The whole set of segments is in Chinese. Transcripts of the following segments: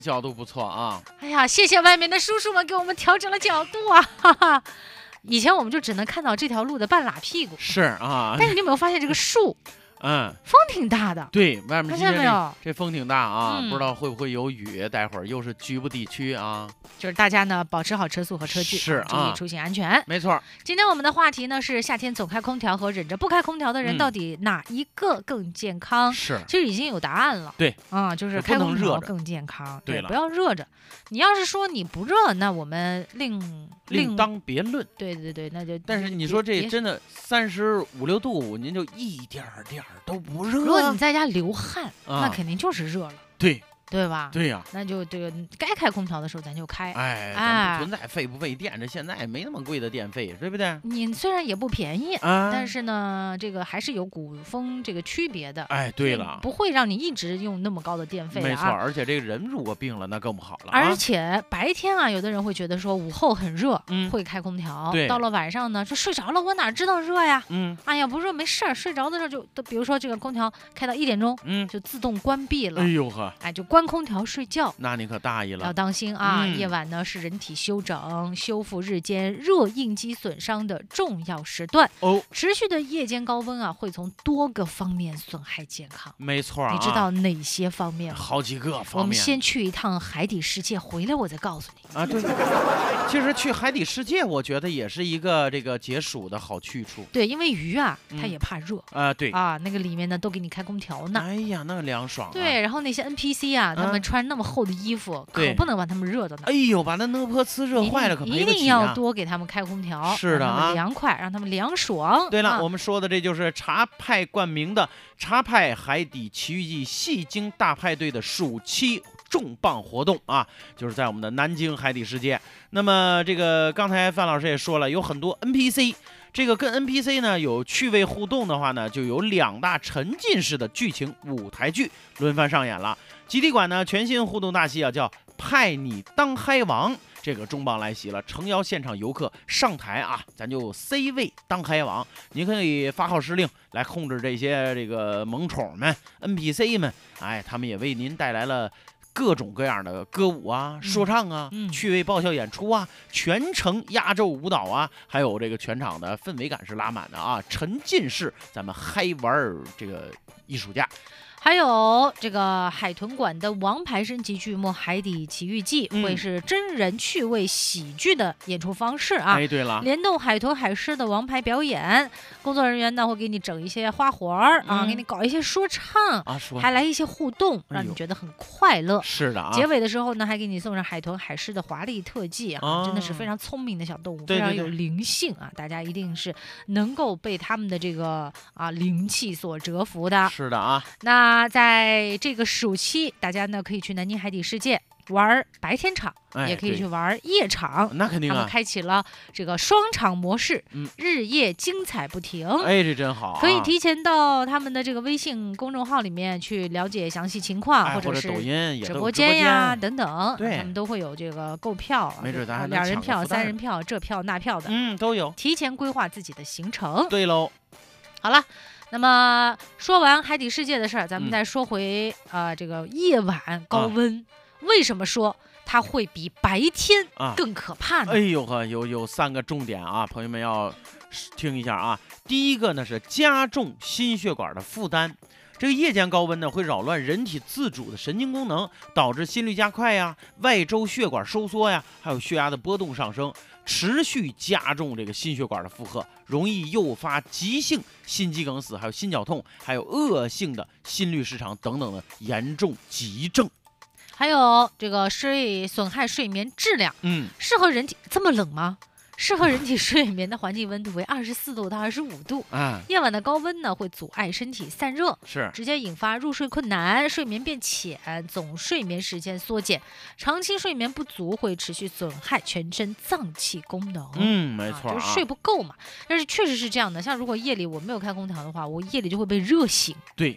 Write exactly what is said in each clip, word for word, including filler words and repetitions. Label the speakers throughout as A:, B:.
A: 角度不错啊！
B: 哎呀，谢谢外面的叔叔们给我们调整了角度啊！哈哈，以前我们就只能看到这条路的半拉屁股。
A: 是啊，
B: 但是你有没有发现这个树？
A: 嗯，
B: 风挺大的，
A: 对，外面
B: 发现没有？
A: 这风挺大啊，
B: 嗯、
A: 不知道会不会有雨，待会儿又是局部地区啊。
B: 就是大家呢保持好车速和车距，
A: 是啊，
B: 注意出行安全。
A: 没错。
B: 今天我们的话题呢是夏天总开空调和忍着不开空调的人，到底哪一个更健康？
A: 嗯、是，
B: 其实已经有答案了。
A: 对，
B: 啊、嗯，就是开空调更健康。
A: 对了，
B: 不要热着。你要是说你不热，那我们另
A: 另当别论。
B: 对对对，那就。
A: 但是你说这真的三十五六度，您就一点点都不热。
B: 如果你在家流汗，
A: 啊、
B: 那肯定就是热了。
A: 对。
B: 对吧？
A: 对呀、啊，
B: 那就这个该开空调的时候咱就开。
A: 哎，咱不存在费不费电，这现在也没那么贵的电费，对不对？
B: 你虽然也不便宜，
A: 啊、
B: 但是呢，这个还是有古风这个区别的。
A: 哎，对了，
B: 不会让你一直用那么高的电费、啊。
A: 没错，而且这个人如果病了，那更不好了、啊。
B: 而且白天啊，有的人会觉得说午后很热，
A: 嗯、
B: 会开空调。
A: 对，
B: 到了晚上呢，说睡着了，我哪知道热呀？
A: 嗯，
B: 哎呀，不热没事儿，睡着的时候就，比如说这个空调开到一点钟，
A: 嗯，
B: 就自动关闭了。
A: 哎呦呵，
B: 哎，就关空调睡觉。
A: 那你可大意了，
B: 要当心啊！
A: 嗯、
B: 夜晚呢是人体休整、修复日间热应激损伤的重要时段
A: 哦。
B: 持续的夜间高温啊，会从多个方面损害健康。
A: 没错、啊，
B: 你知道哪些方面吗？
A: 好几个方面。
B: 我们先去一趟海底世界，回来我再告诉你
A: 啊。对，其实去海底世界，我觉得也是一个这个解暑的好去处。
B: 对，因为鱼啊，它也怕热、
A: 嗯、啊。对
B: 啊，那个里面呢都给你开空调呢。
A: 哎呀，那个凉爽、啊。
B: 对，然后那些 N P C 啊，他们穿那么厚的衣服。可不能把他们热的呢！
A: 哎呦，把那讷坡呲热坏了，可赔得起啊！
B: 一定要多给他们开空调，
A: 是的啊，
B: 凉快，让他们凉爽。
A: 对了，
B: 啊、
A: 我们说的这就是茶派冠名的茶派海底奇遇记戏精大派对的暑期重磅活动啊，就是在我们的南京海底世界。那么这个刚才范老师也说了，有很多 N P C。这个跟 N P C 呢有趣味互动的话呢，就有两大沉浸式的剧情舞台剧轮番上演了。基地馆呢全新互动大戏啊，叫派你当嗨王，这个重磅来袭了。诚邀现场游客上台啊，咱就 C 位当嗨王，你可以发号施令来控制这些这个萌宠们 N P C 们，哎，他们也为您带来了各种各样的歌舞啊、说唱啊、
B: 嗯嗯、
A: 趣味爆笑演出啊，全程压轴舞蹈啊，还有这个全场的氛围感是拉满的啊，沉浸式咱们嗨玩这个艺术家。
B: 还有这个海豚馆的王牌升级剧目《海底奇遇记》
A: 嗯、
B: 会是真人趣味喜剧的演出方式啊！
A: 哎，对了，
B: 联动海豚海狮的王牌表演，工作人员呢会给你整一些花活儿、嗯、啊，给你搞一些说唱
A: 啊，说
B: 还来一些互动，让你觉得很快乐。
A: 哎、是的啊，
B: 结尾的时候呢，还给你送上海豚海狮的华丽特技啊，
A: 啊
B: 真的是非常聪明的小动物，
A: 对对对，
B: 非常有灵性啊！大家一定是能够被他们的这个啊灵气所折服的。
A: 是的啊，
B: 那在这个暑期，大家呢可以去南京海底世界玩白天场，
A: 哎、
B: 也可以去玩夜场。
A: 那肯定啊，
B: 他们开启了这个双场模式，
A: 嗯，
B: 日夜精彩不停。
A: 哎，这真好、啊，
B: 可以提前到他们的这个微信公众号里面去了解详细情况，
A: 哎、
B: 或者是
A: 抖音、
B: 直播间呀等等，
A: 对，
B: 他们都会有这个购票，
A: 没准咱还
B: 两人票、三人票、这票那票的，
A: 嗯，都有。
B: 提前规划自己的行程。
A: 对喽，
B: 好了。那么说完海底世界的事儿，咱们再说回啊、
A: 嗯
B: 呃、这个夜晚高温，啊、为什么说它会比白天更可怕呢？
A: 啊、哎呦呵，有有三个重点啊，朋友们要听一下啊。第一个呢是加重心血管的负担。这个夜间高温呢，会扰乱人体自主的神经功能，导致心率加快呀、外周血管收缩呀，还有血压的波动上升，持续加重这个心血管的负荷，容易诱发急性心肌梗死，还有心绞痛，还有恶性的心律失常等等的严重急症。
B: 还有这个睡损害睡眠质量，
A: 嗯，
B: 适合人体这么冷吗？适合人体睡眠的环境温度为二十四度到二十五度。
A: 啊，
B: 夜晚的高温呢，会阻碍身体散热，
A: 是
B: 直接引发入睡困难、睡眠变浅、总睡眠时间缩减。长期睡眠不足会持续损害全身脏器功能。
A: 嗯，没错、啊
B: 啊，就是睡不够嘛。但是确实是这样的，像如果夜里我没有开空调的话，我夜里就会被热醒。
A: 对。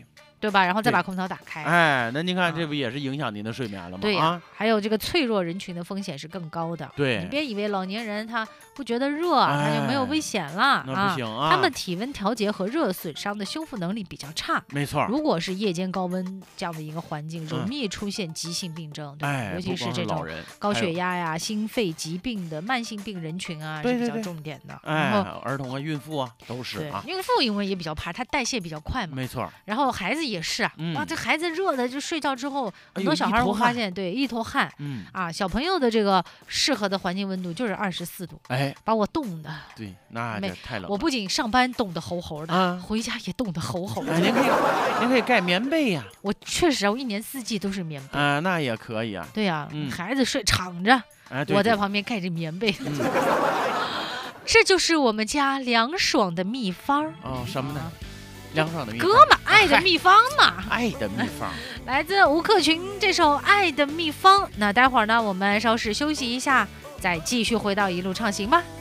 B: 对吧？然后再
A: 对
B: 把空调打开。
A: 哎，那您看
B: 啊
A: 这不也是影响您的睡眠了吗？
B: 对呀、
A: 啊，
B: 还有这个脆弱人群的风险是更高的。
A: 对
B: 你别以为老年人他不觉得热，他就没有危险了
A: 那
B: 啊
A: 不行啊，
B: 他们体温调节和热损伤的修复能力比较差。
A: 没错儿，
B: 如果是夜间高温这样的一个环境，
A: 嗯
B: 容易出现急性病症，对吧？
A: 哎，
B: 尤其
A: 不光
B: 是这种
A: 老人
B: 高
A: 还有
B: 血压呀、心肺疾病的慢性病人群啊，是比较
A: 对对对
B: 重点的。
A: 哎，
B: 然后
A: 儿童啊、孕妇啊都是
B: 对
A: 啊，
B: 孕妇因为也比较怕，她代谢比较快嘛。
A: 没错儿，
B: 然后孩子也是啊，
A: 嗯
B: 哇，这孩子热的就睡觉之后，
A: 哎呦
B: 很多小孩
A: 一头汗
B: 会发现，对，一头汗。
A: 嗯，
B: 啊，小朋友的这个适合的环境温度就是二十四度，
A: 哎，
B: 把我冻的。
A: 对，那
B: 没
A: 这太冷了。
B: 我不仅上班冻得齁齁的，
A: 啊
B: 回家也冻得齁齁
A: 哎，
B: 的。
A: 您可以，您可以盖棉被呀，
B: 我确实啊，我一年四季都是棉被。
A: 啊，那也可以啊，
B: 对呀、
A: 嗯
B: 孩子睡躺着，
A: 哎，对
B: 我在
A: 对
B: 旁边盖着棉被。
A: 嗯，
B: 这就是我们家凉爽的秘方儿。
A: 哦，什么呢
B: 啊？
A: 凉爽的秘方
B: 哥们，爱的
A: 嗨
B: 秘方嘛，
A: 爱的秘方，
B: 来自吴克群这首《爱的秘方》。那待会儿呢，我们稍事休息一下，再继续回到一路畅行吧。